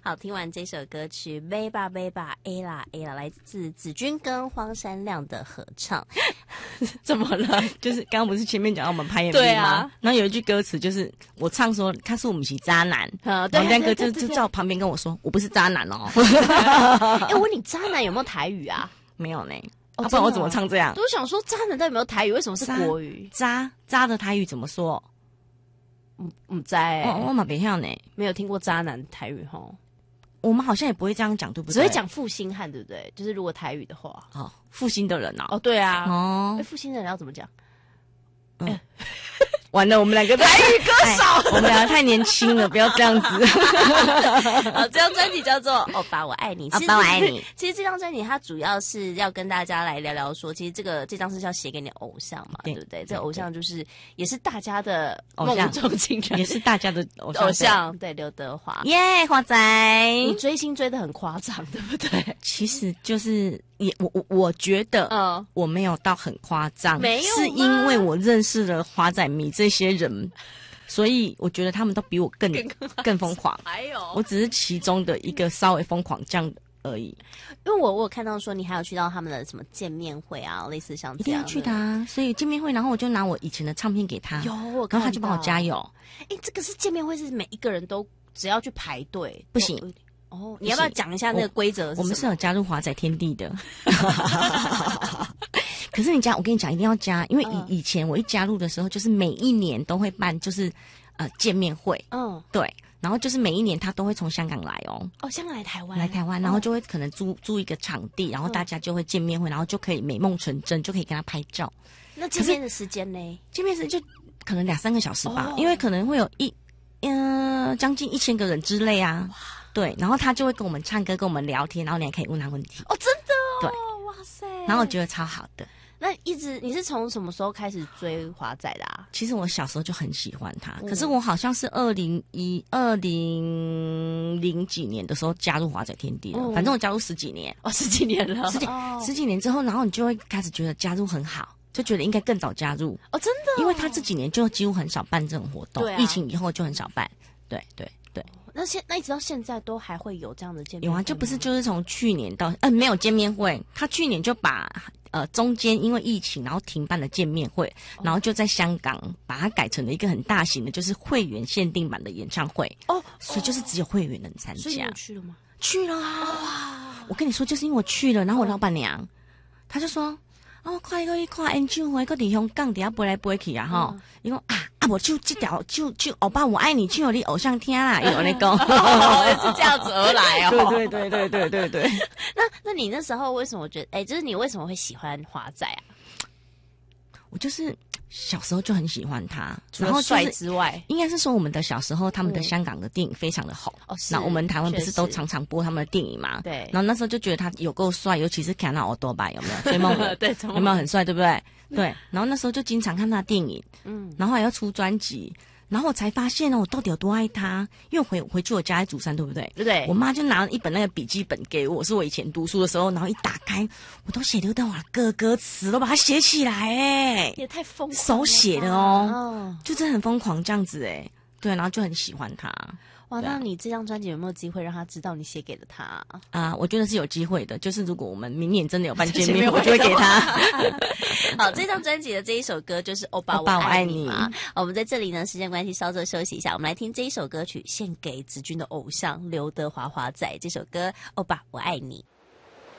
好，听完这首歌曲《背吧背吧 A 啦 A 啦》，来自子君跟荒山亮的合唱。怎么了？ 就是刚刚不是前面讲到我们拍 MV 对啊吗？然后有一句歌词就是我唱说他是我们是渣男， 对， 然后亮哥就在我旁边跟我说我不是渣男哦。 我问你，渣男有没有台语啊？ 没有呢。 不然我怎么唱这样？ 我想说，渣男到底有没有台语？为什么是国语？ 渣的台语怎么说？ 不在、 我嘛别晓呢， 没有听过渣男台语吼。 我们好像也不会这样讲，对不对？ 只会讲负心汉，对不对？就是如果台语的话， 负心的人哦。 对啊，负心的人要怎么讲？ 完了，我们两个台语歌手， 我们两个太年轻了，不要这样子。 好，这张专辑叫做《欧巴我爱你》， 欧巴我爱你。 其实这张专辑它主要是要跟大家来聊聊说，其实这张是要写给你的偶像嘛，对不对？这偶像就是也是大家的梦中情人， 也是大家的偶像，对，刘德华。 耶，华仔， 你追星追得很夸张，对不对？ 其实就是我觉得，我没有到很夸张， 没有， 是因为我认识了华仔迷这些人，所以我觉得他们都比我更疯狂。 还有， 我只是其中的一个稍微疯狂这样而已。 因为我有看到说你还有去到他们的什么见面会啊，类似像这样一定要去的啊。所以见面会，然后我就拿我以前的唱片给他，然后他就帮我加油。 这个是见面会，是每一个人都只要去排队， 不行。 你要不要讲一下那个规则？ 我们是有加入华仔天地的。可是我跟你讲，一定要加，因为以前我一加入的时候，就是每一年都会办，就是见面会。对，然后就是每一年他都会从香港来哦。 香港来台湾，然后就会可能租一个场地，然后大家就会见面会，然后就可以美梦成真，就可以跟他拍照。 那见面的时间呢？ 见面时间就可能2-3个小时吧，因为可能会有将近1000个人之类啊。对，然后他就会跟我们唱歌，跟我们聊天，然后你还可以问他问题。 真的对， 哇塞！ 然后我觉得超好的。 那你是从什么时候开始追华仔的啊？ 其实我小时候就很喜欢他，可是我好像是2000几年的时候加入华仔天地了，反正我加入10几年 ，10几年了， 十几年之后，然后你就会开始觉得加入很好，就觉得应该更早加入。 真的， 因为他这几年就几乎很少办这种活动，疫情以后就很少办。对。 那一直到现在都还会有这样的见面会？ 有啊，就是从去年到没有见面会，他去年就把中间因为疫情然后停办了见面会，然后就在香港把它改成了一个很大型的，就是会员限定版的演唱会。所以就是只有会员能参加。 所以你去了吗？ 去了啊！我跟你说，就是因为我去了，然后我老板娘她就说。快去看演唱会，搁伫香港底下飞来飞去啊！吼，伊讲我就这条就欧巴我爱你，就有你偶像听啦，有那讲， 是这样子而来哦。 对。 那你那时候为什么觉得？就是你为什么会喜欢华仔啊？ 我就是小时候就很喜欢他， 除了帅之外， 应该是说我们的小时候，他们的香港的电影非常的红。那我们台湾不是都常常播他们的电影嘛？ 对。 然后那时候就觉得他有够帅，尤其是看到奥多巴有没有？追梦人对， 有没有很帅？对不对？对。然后那时候就经常看他的电影，然后还要出专辑。然后我才发现我到底有多爱他，因为回去我家在竹山，对不对？ 对。 我妈就拿了一本那个笔记本给我，是我以前读书的时候，然后一打开，我都写刘德华歌词，都把它写起来， 也太疯狂了， 手写的哦，就真的很疯狂这样子对，然后就很喜欢他。 哇，那你这张专辑有没有机会让他知道你写给了他我觉得是有机会的，就是如果我们明年真的有办见面，我就会给他。 好，这张专辑的这一首歌就是《欧巴我爱你》嘛。我们在这里呢，时间关系稍作休息一下，我们来听这一首歌曲，献给子君的偶像刘德华华仔这首歌《欧巴我爱你》。